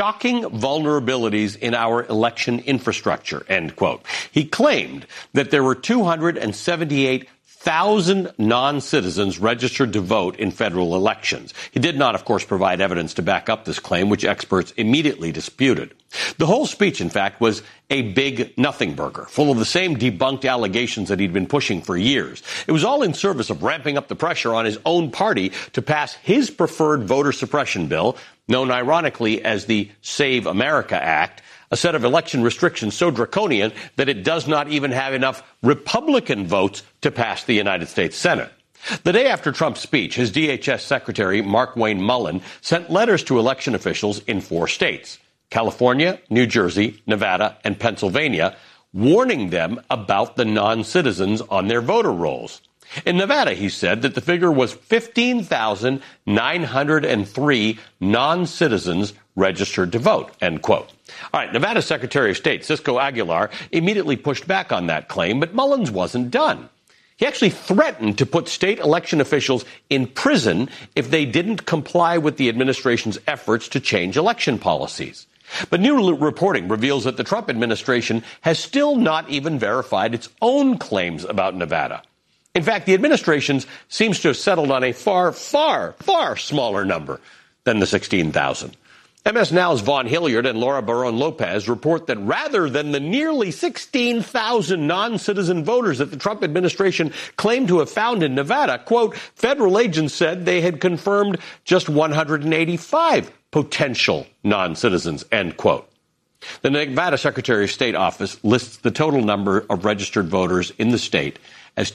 shocking vulnerabilities in our election infrastructure, end quote. He claimed that there were 278,000 non-citizens registered to vote in federal elections. He did not, of course, provide evidence to back up this claim, which experts immediately disputed. The whole speech, in fact, was a big nothing burger, full of the same debunked allegations that he'd been pushing for years. It was all in service of ramping up the pressure on his own party to pass his preferred voter suppression bill, known ironically as the Save America Act, a set of election restrictions so draconian that it does not even have enough Republican votes to pass the United States Senate. The day after Trump's speech, his DHS Secretary, Markwayne Mullin, sent letters to election officials in 4 states, California, New Jersey, Nevada, and Pennsylvania, warning them about the non-citizens on their voter rolls. In Nevada, he said that the figure was 15,903 non-citizens registered to vote, end quote. All right, Nevada Secretary of State Cisco Aguilar immediately pushed back on that claim, but Mullins wasn't done. He actually threatened to put state election officials in prison if they didn't comply with the administration's efforts to change election policies. But new reporting reveals that the Trump administration has still not even verified its own claims about Nevada. In fact, the administration seems to have settled on a far, far, far smaller number than the 16,000. MS Now's Vaughn Hilliard and Laura Barron Lopez report that rather than the nearly 16,000 non-citizen voters that the Trump administration claimed to have found in Nevada, quote, federal agents said they had confirmed just 185 potential non-citizens, end quote. The Nevada Secretary of State office lists the total number of registered voters in the state as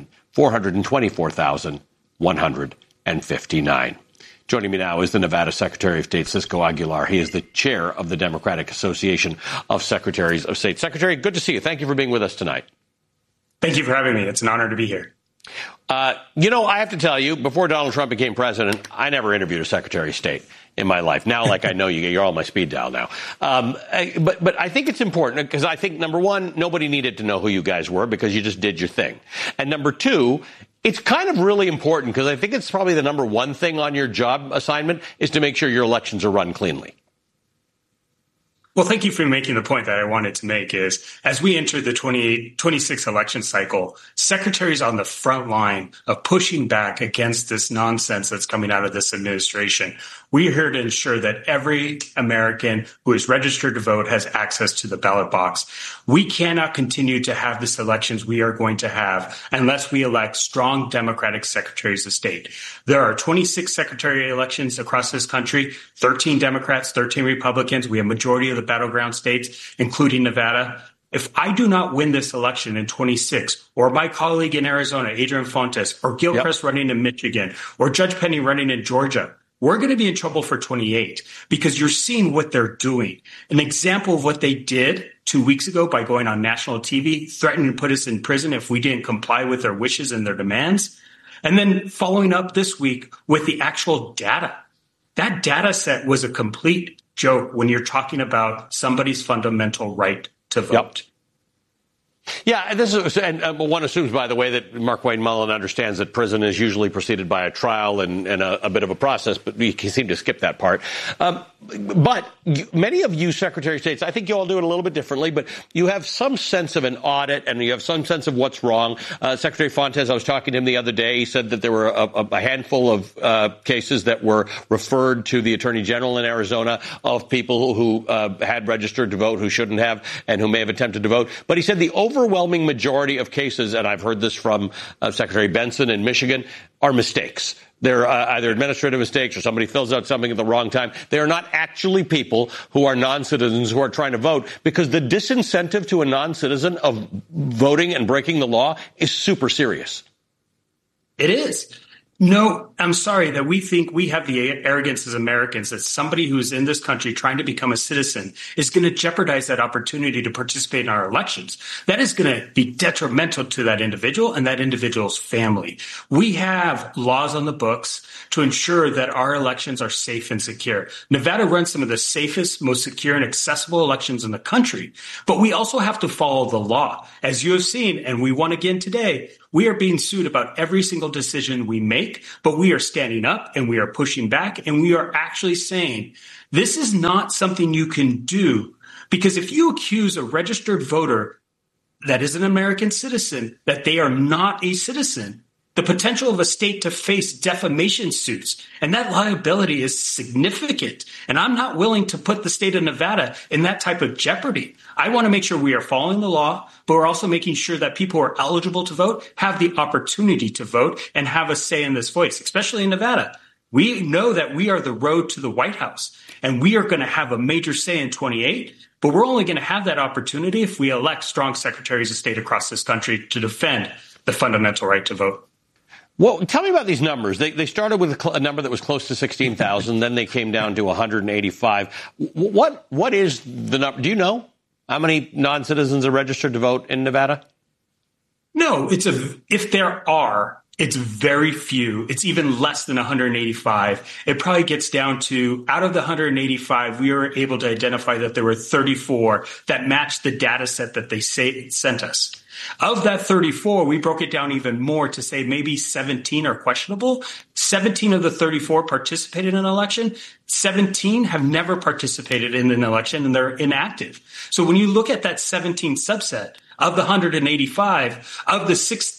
2,424,159. Joining me now is the Nevada Secretary of State, Cisco Aguilar. He is the chair of the Democratic Association of Secretaries of State. Secretary, good to see you. Thank you for being with us tonight. Thank you for having me. It's an honor to be here. I have to tell you, before Donald Trump became president, I never interviewed a Secretary of State in my life. Now, like I know you're on my speed dial now. But I think it's important because I think, number one, nobody needed to know who you guys were because you just did your thing. And number two, it's kind of really important because I think it's probably the number one thing on your job assignment is to make sure your elections are run cleanly. Well, thank you for making the point that I wanted to make is as we enter the 26 election cycle, secretaries on the front line of pushing back against this nonsense that's coming out of this administration. We are here to ensure that every American who is registered to vote has access to the ballot box. We cannot continue to have this elections we are going to have unless we elect strong Democratic secretaries of state. There are 26 secretary elections across this country, 13 Democrats, 13 Republicans. We have majority of the battleground states, including Nevada. If I do not win this election in 26, or my colleague in Arizona, Adrian Fontes, or Gilchrist running in Michigan, or Judge Penny running in Georgia, we're going to be in trouble for 28 because you're seeing what they're doing. An example of what they did 2 weeks ago by going on national TV, threatening to put us in prison if we didn't comply with their wishes and their demands. And then following up this week with the actual data. That data set was a complete joke when you're talking about somebody's fundamental right to vote. Yep. Yeah, and one assumes, by the way, that Markwayne Mullin understands that prison is usually preceded by a trial and a bit of a process, but we seem to skip that part. But many of you Secretary of States, I think you all do it a little bit differently, but you have some sense of an audit and you have some sense of what's wrong. Secretary Fontes, I was talking to him the other day. He said that there were a handful of cases that were referred to the Attorney General in Arizona of people who had registered to vote who shouldn't have and who may have attempted to vote. But he said the overwhelming majority of cases, and I've heard this from Secretary Benson in Michigan, are mistakes. They're either administrative mistakes or somebody fills out something at the wrong time. They are not actually people who are non-citizens who are trying to vote because the disincentive to a non-citizen of voting and breaking the law is super serious. It is. No, I'm sorry that we think we have the arrogance as Americans that somebody who's in this country trying to become a citizen is going to jeopardize that opportunity to participate in our elections. That is going to be detrimental to that individual and that individual's family. We have laws on the books to ensure that our elections are safe and secure. Nevada runs some of the safest, most secure and accessible elections in the country, but we also have to follow the law. As you have seen, and we won again today, We are being sued about every single decision we make, but we are standing up and we are pushing back and we are actually saying this is not something you can do, because if you accuse a registered voter that is an American citizen that they are not a citizen, the potential of a state to face defamation suits, and that liability is significant. And I'm not willing to put the state of Nevada in that type of jeopardy. I want to make sure we are following the law, but we're also making sure that people who are eligible to vote have the opportunity to vote and have a say in this voice, especially in Nevada. We know that we are the road to the White House, and we are going to have a major say in 28, but we're only going to have that opportunity if we elect strong secretaries of state across this country to defend the fundamental right to vote. Well, tell me about these numbers. They started with a number that was close to 16,000. Then they came down to 185. What is the number? Do you know how many non-citizens are registered to vote in Nevada? No, if there are, it's very few. It's even less than 185. It probably gets down to, out of the 185, we were able to identify that there were 34 that matched the data set that they sent us. Of that 34, we broke it down even more to say maybe 17 are questionable. 17 of the 34 participated in an election. 17 have never participated in an election, and they're inactive. So when you look at that 17 subset, of the 185, of the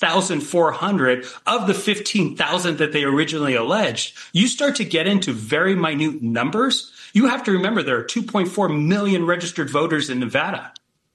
6,400, of the 15,000 that they originally alleged, you start to get into very minute numbers. You have to remember there are 2.4 million registered voters in Nevada.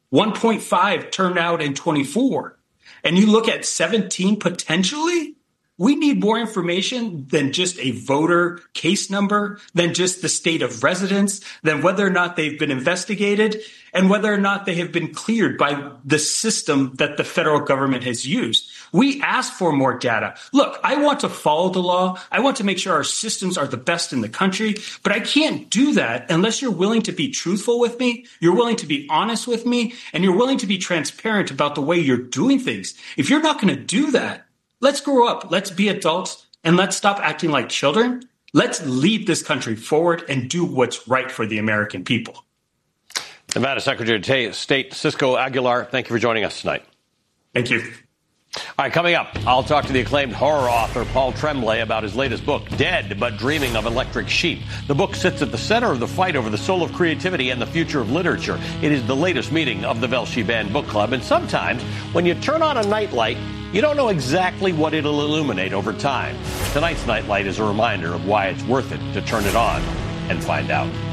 1.5 turned out in 24. And you look at 17 potentially, we need more information than just a voter case number, than just the state of residence, than whether or not they've been investigated, and whether or not they have been cleared by the system that the federal government has used. We ask for more data. Look, I want to follow the law. I want to make sure our systems are the best in the country, but I can't do that unless you're willing to be truthful with me, you're willing to be honest with me, and you're willing to be transparent about the way you're doing things. If you're not going to do that, let's grow up, let's be adults, and let's stop acting like children. Let's lead this country forward and do what's right for the American people. Nevada Secretary of State Cisco Aguilar, thank you for joining us tonight. Thank you. All right, coming up, I'll talk to the acclaimed horror author Paul Tremblay about his latest book, Dead But Dreaming of Electric Sheep. The book sits at the center of the fight over the soul of creativity and the future of literature. It is the latest meeting of the Velshi Band Book Club, and sometimes when you turn on a nightlight, you don't know exactly what it'll illuminate over time. Tonight's nightlight is a reminder of why it's worth it to turn it on and find out.